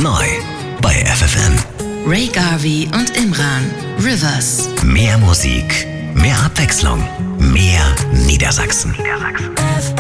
Neu bei FFN. Ray Garvey und Imran. Rivers. Mehr Musik, mehr Abwechslung, mehr Niedersachsen.